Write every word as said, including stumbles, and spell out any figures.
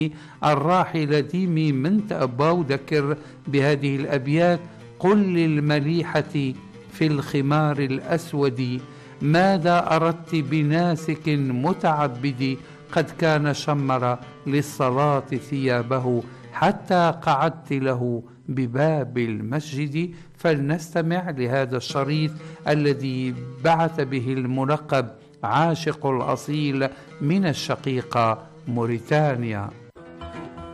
الراحلة ديمي من تأباو ذكر بهذه الأبيات: قل للمليحة في الخمار الأسود ماذا أردت بناسك متعبد قد كان شمر للصلاة ثيابه حتى قعدت له بباب المسجد. فلنستمع لهذا الشريط الذي بعث به الملقب عاشق الأصيل من الشقيقة موريتانيا.